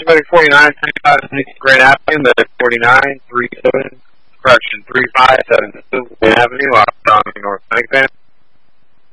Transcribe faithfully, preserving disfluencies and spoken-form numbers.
everybody, forty-nine thirty-five Grand Avenue, the forty-nine three seven, correction, three five seven Avenue, off North Bank.